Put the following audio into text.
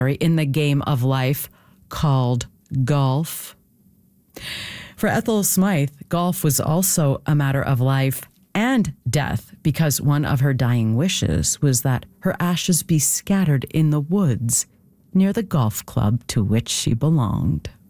in the game of life called golf. For Ethel Smythe, golf was also a matter of life and death, because one of her dying wishes was that her ashes be scattered in the woods near the golf club to which she belonged.